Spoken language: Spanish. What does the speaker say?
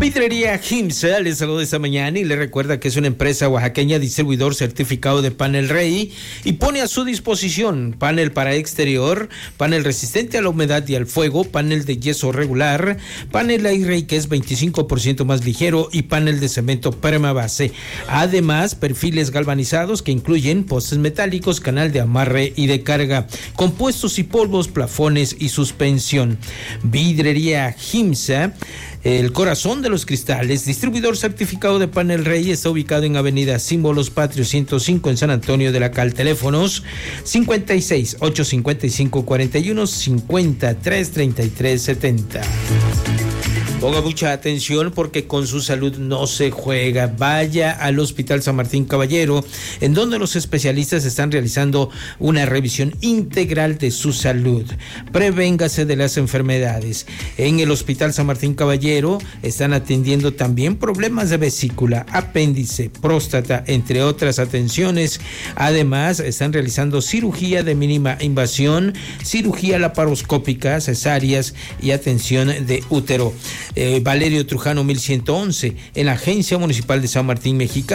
Vidrería Jimsa les saluda esta mañana y le recuerda que es una empresa oaxaqueña distribuidor certificado de Panel Rey y pone a su disposición panel para exterior, panel resistente a la humedad y al fuego, panel de yeso regular, panel aire que es 25% más ligero y panel de cemento permabase. Además, perfiles galvanizados que incluyen postes metálicos, canal de amarre y de carga, compuestos y polvos, plafones y suspensión. Vidrería Jimsa, el corazón de los cristales, distribuidor certificado de Panel Rey, está ubicado en Avenida Símbolos Patrios 105 en San Antonio de la Cal. Teléfonos 56 855 41 53 33 70. Ponga mucha atención porque con su salud no se juega. Vaya al Hospital San Martín Caballero, en donde los especialistas están realizando una revisión integral de su salud. Prevéngase de las enfermedades. En el Hospital San Martín Caballero están atendiendo también problemas de vesícula, apéndice, próstata, entre otras atenciones. Además, están realizando cirugía de mínima invasión, cirugía laparoscópica, cesáreas y atención de útero. Valerio Trujano 1111, en la Agencia Municipal de San Martín, Mexicano.